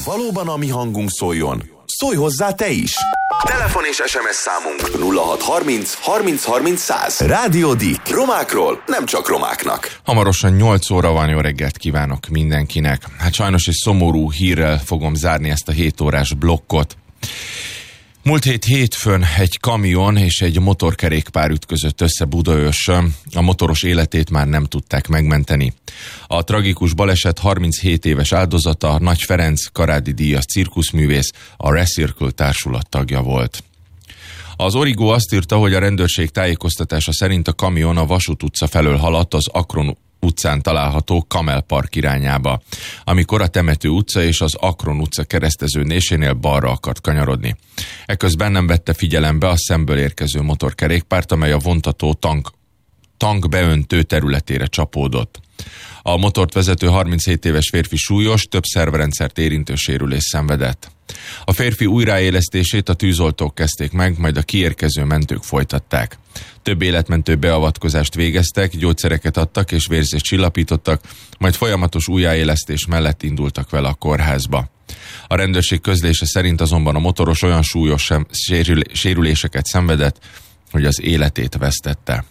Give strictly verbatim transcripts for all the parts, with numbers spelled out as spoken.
hogy valóban a mi hangunk szóljon, szólj hozzá te is! Telefon és es em es számunk nulla hat harminc harminc harminc száz. Rádió Dick. Romákról, nem csak romáknak. Hamarosan nyolc óra van, jó reggelt kívánok mindenkinek. Hát sajnos egy szomorú hírrel fogom zárni ezt a hét órás blokkot. Múlt hét hétfőn egy kamion és egy motorkerékpár ütközött össze Budaörsön. A motoros életét már nem tudták megmenteni. A tragikus baleset harminchét éves áldozata Nagy Ferenc, Karádi díjas cirkuszművész, a Recircle társulat tagja volt. Az Origo azt írta, hogy a rendőrség tájékoztatása szerint a kamion a Vasút utca felől haladt az Akron utcán található Kamel Park irányába, amikor a Temető utca és az Akron utca kereszteződésénél balra akart kanyarodni. Eközben nem vette figyelembe a szemből érkező motorkerékpárt, amely a vontató tank, tank beöntő területére csapódott. A motort vezető harminchét éves férfi súlyos, több szervrendszert érintő sérülést szenvedett. A férfi újraélesztését a tűzoltók kezdték meg, majd a kiérkező mentők folytatták. Több életmentő beavatkozást végeztek, gyógyszereket adtak és vérzést csillapítottak, majd folyamatos újraélesztés mellett indultak vele a kórházba. A rendőrség közlése szerint azonban a motoros olyan súlyos sérül- sérüléseket szenvedett, hogy az életét vesztette.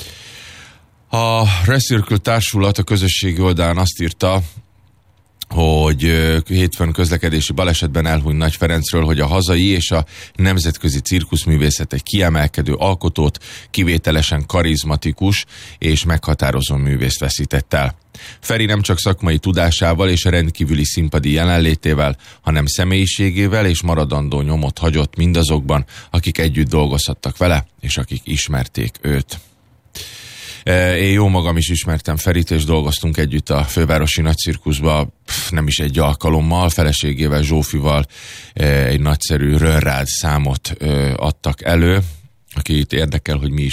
A Recircle társulat a közösségi oldalán azt írta, hogy hétfőn közlekedési balesetben elhunyt Nagy Ferencről, hogy a hazai és a nemzetközi cirkuszművészet egy kiemelkedő alkotót, kivételesen karizmatikus és meghatározó művészt veszített el. Feri nem csak szakmai tudásával és a rendkívüli színpadi jelenlétével, hanem személyiségével és maradandó nyomot hagyott mindazokban, akik együtt dolgozhattak vele, és akik ismerték őt. Én jó magam is ismertem Ferit, és dolgoztunk együtt a fővárosi nagycirkuszba, nem is egy alkalommal, feleségével, Zsófival egy nagyszerű Rönrád számot adtak elő. Akit érdekel, hogy mi is